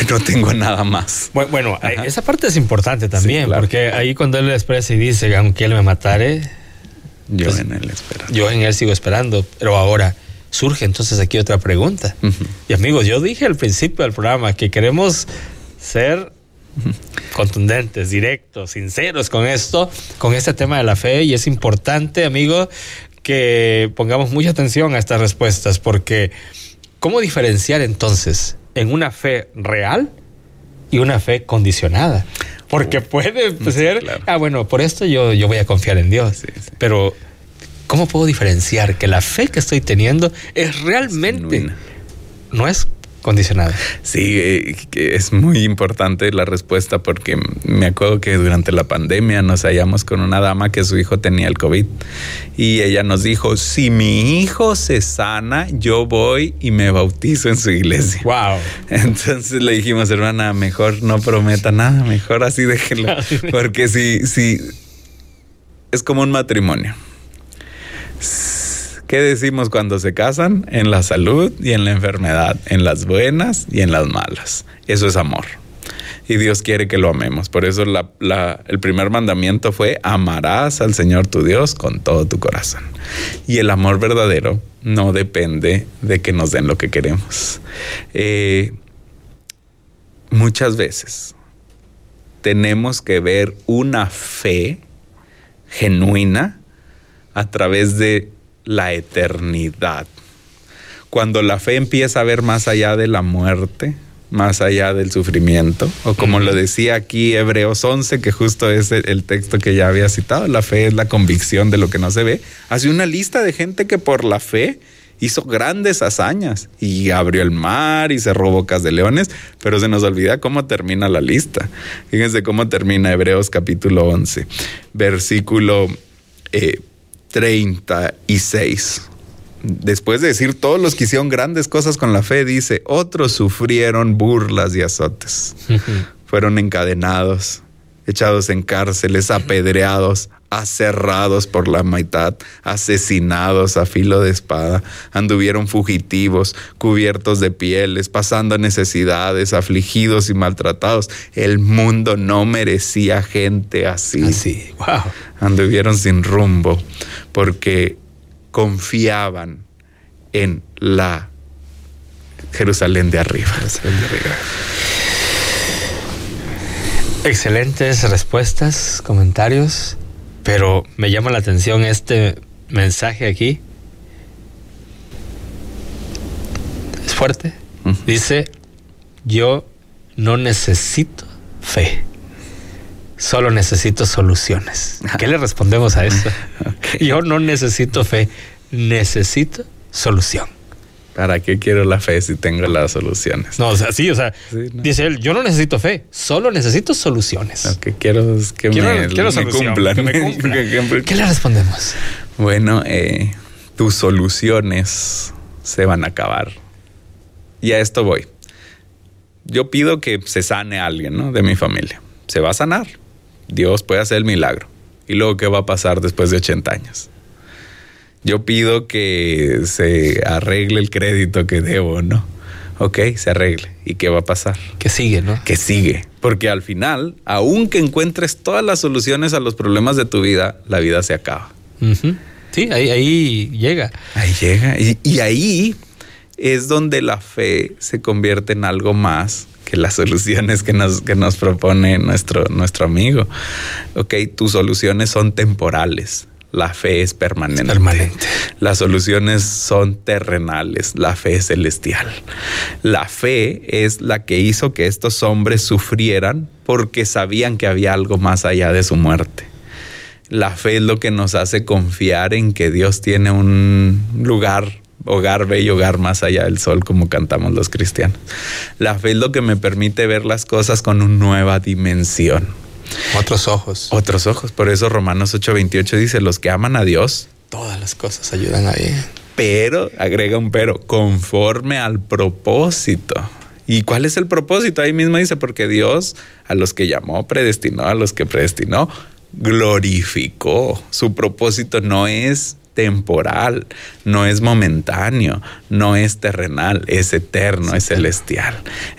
no tengo nada más. Bueno, esa parte es importante también, sí, claro. Porque ahí cuando él expresa y dice, aunque él me matare, yo pues, en él esperando. Yo en él sigo esperando. Pero ahora surge entonces aquí otra pregunta. Y amigos, yo dije al principio del programa que queremos ser contundentes, directos, sinceros con esto, con este tema de la fe, y es importante, amigo, que pongamos mucha atención a estas respuestas, porque ¿cómo diferenciar entonces en una fe real y una fe condicionada? Porque puede ser, claro. Bueno, por esto yo voy a confiar en Dios, sí. Pero ¿cómo puedo diferenciar que la fe que estoy teniendo es realmente, no es condicionada? Sí, es muy importante la respuesta, porque me acuerdo que durante la pandemia nos hallamos con una dama que su hijo tenía el COVID y ella nos dijo, si mi hijo se sana, yo voy y me bautizo en su iglesia. Wow. Entonces le dijimos, hermana, mejor no prometa nada, mejor así déjelo, porque si es como un matrimonio. ¿Qué decimos cuando se casan? En la salud y en la enfermedad, en las buenas y en las malas. Eso es amor. Y Dios quiere que lo amemos. Por eso el primer mandamiento fue: amarás al Señor tu Dios con todo tu corazón. Y el amor verdadero no depende de que nos den lo que queremos. Muchas veces tenemos que ver una fe genuina a través de la eternidad. Cuando la fe empieza a ver más allá de la muerte, más allá del sufrimiento, o como lo decía aquí Hebreos 11, que justo es el texto que ya había citado, la fe es la convicción de lo que no se ve. Hace una lista de gente que por la fe hizo grandes hazañas y abrió el mar y cerró bocas de leones, pero se nos olvida cómo termina la lista. Fíjense cómo termina Hebreos capítulo 11, versículo 36. Después de decir todos los que hicieron grandes cosas con la fe, dice: otros sufrieron burlas y azotes. Fueron encadenados, echados en cárceles, apedreados, aserrados por la mitad, asesinados a filo de espada, anduvieron fugitivos, cubiertos de pieles, pasando necesidades, afligidos y maltratados. El mundo no merecía gente así. Así, wow. Anduvieron sin rumbo porque confiaban en la Jerusalén de arriba. Excelentes respuestas, comentarios, pero me llama la atención este mensaje aquí. Es fuerte. Dice: yo no necesito fe, solo necesito soluciones. ¿Qué le respondemos a eso? Okay. Yo no necesito fe, necesito solución. ¿Para qué quiero la fe si tengo las soluciones? No, o sea, sí, no. Dice él: yo no necesito fe, solo necesito soluciones. Lo que quiero es que me cumplan. Que me cumplan. ¿Qué le respondemos? Bueno, tus soluciones se van a acabar. Y a esto voy. Yo pido que se sane a alguien, ¿no?, de mi familia. Se va a sanar. Dios puede hacer el milagro. ¿Y luego qué va a pasar después de 80 años? Yo pido que se arregle el crédito que debo, ¿no? Ok, se arregle. ¿Y qué va a pasar? Que sigue, ¿no? Que sigue. Porque al final, aunque encuentres todas las soluciones a los problemas de tu vida, la vida se acaba. Sí, ahí llega. Ahí llega. Y ahí es donde la fe se convierte en algo más que las soluciones que nos propone nuestro amigo. Ok, tus soluciones son temporales. La fe es permanente. Las soluciones son terrenales. La fe es celestial. La fe es la que hizo que estos hombres sufrieran porque sabían que había algo más allá de su muerte. La fe es lo que nos hace confiar en que Dios tiene un hogar bello, hogar más allá del sol, como cantamos los cristianos. La fe es lo que me permite ver las cosas con una nueva dimensión. Otros ojos. Por eso Romanos 8:28 dice: los que aman a Dios, todas las cosas ayudan a bien. Pero, agrega un pero, conforme al propósito. ¿Y cuál es el propósito? Ahí mismo dice: porque Dios a los que llamó, predestinó, a los que predestinó, glorificó. Su propósito no es temporal, no es momentáneo, no es terrenal, es eterno, es celestial.